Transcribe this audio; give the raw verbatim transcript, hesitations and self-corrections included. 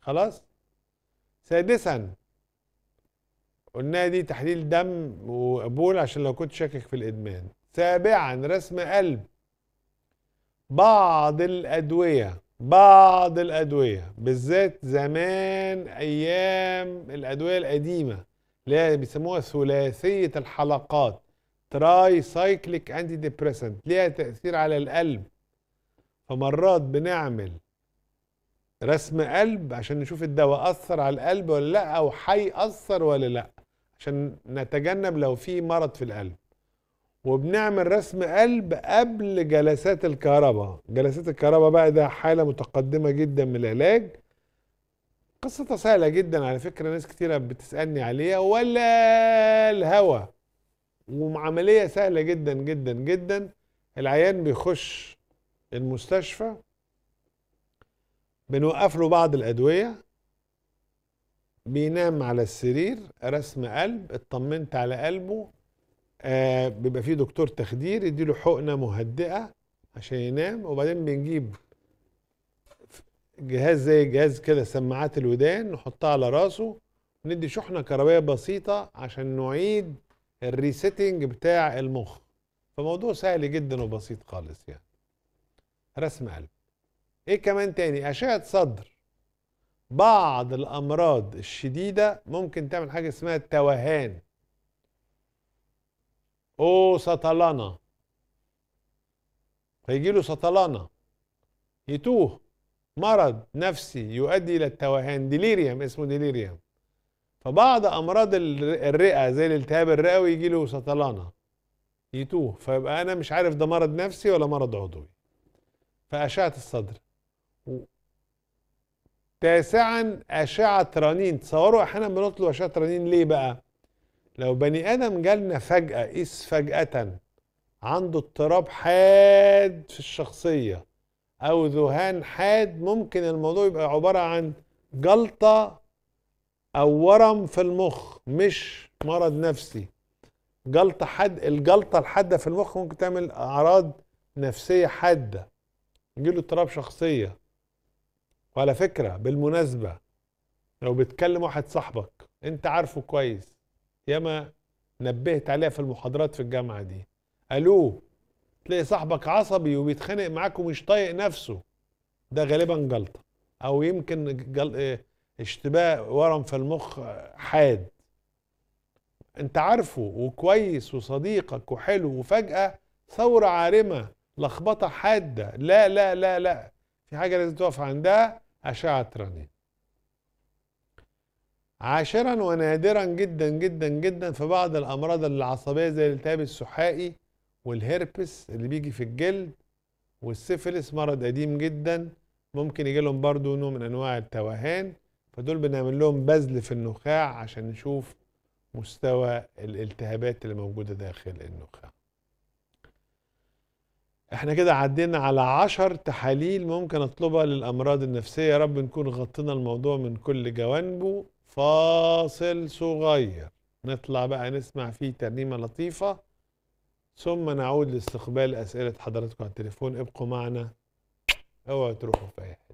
خلاص. سادسا قلنا دي تحليل دم وقبول عشان لو كنت شاكك في الادمان. سابعا رسم قلب. بعض الادويه بعض الادويه بالذات زمان ايام الادويه القديمه اللي هي بيسموها ثلاثيه الحلقات، تراي سايكليك انتي ديبريسنت، ليها تاثير على القلب. فمرات بنعمل رسم قلب عشان نشوف الدواء اثر على القلب ولا لا، او هيأثر ولا لا، عشان نتجنب لو في مرض في القلب. وبنعمل رسم قلب قبل جلسات الكهرباء. جلسات الكهرباء بقى ده حالة متقدمة جدا من العلاج، قصتها سهلة جدا على فكرة، ناس كتيرة بتسألني عليها، ولا الهوى، وعملية سهلة جدا جدا جدا. العيان بيخش المستشفى، بنوقف له بعض الأدوية، بينام على السرير، رسم قلب، اطمنت على قلبه. آه بيبقى فيه دكتور تخدير يديله حقنة مهدئة عشان ينام، وبعدين بنجيب جهاز زي جهاز كده سماعات الودان نحطها على راسه، وندي شحنة كهربائية بسيطة عشان نعيد الريسيتنج بتاع المخ. فموضوع سهل جدا وبسيط خالص يعني. رسم قلب. ايه كمان تاني؟ أشعة صدر. بعض الأمراض الشديدة ممكن تعمل حاجة اسمها التوهان، او سطلانة، فيجي له سطلانة، يتوه، مرض نفسي يؤدي الى التوهان، ديليريوم، اسمه ديليريوم. فبعض امراض الرئه زي الالتهاب الرئوي يجي له سطلانة، يتوه، فيبقى انا مش عارف ده مرض نفسي ولا مرض عضوي. فاشعه الصدر. تاسعا اشعه رنين. تصوروا احيانا بنطلب اشعه رنين ليه بقى؟ لو بني ادم جالنا فجاه، قيس فجاه، عنده اضطراب حاد في الشخصيه او ذهان حاد، ممكن الموضوع يبقى عبارة عن جلطة او ورم في المخ، مش مرض نفسي. جلطة حد الجلطة الحادة في المخ ممكن تعمل اعراض نفسية حادة، يجيله اضطراب شخصية. وعلى فكرة بالمناسبة، لو بتكلم واحد صاحبك انت عارفه كويس، ياما نبهت عليها في المحاضرات في الجامعة دي، الو، تلاقي صاحبك عصبي وبيتخانق معاك ومش طايق نفسه، ده غالبا جلطة، او يمكن جل... اشتباه ورم في المخ حاد، انت عارفه وكويس وصديقك وحلو، وفجأة ثورة عارمة، لخبطة حادة. لا لا لا لا، في حاجة لازم تقف عندها، أشعة رنين. عاشرا ونادرا جدا جدا جدا في بعض الأمراض العصبية زي الالتهاب السحائي والهيربس اللي بيجي في الجلد، والسيفلس مرض قديم جدا، ممكن يجي لهم برضو نوع من انواع التوهان. فدول بنعمل لهم بذل في النخاع عشان نشوف مستوى الالتهابات اللي موجودة داخل النخاع. احنا كده عدينا على عشر تحاليل ممكن اطلبها للامراض النفسية. يا رب نكون غطينا الموضوع من كل جوانبه. فاصل صغير نطلع بقى نسمع فيه ترنيمة لطيفة، ثم نعود لاستقبال اسئلة حضراتكم على التليفون. ابقوا معنا، اوعوا تروحوا في اي حاجة.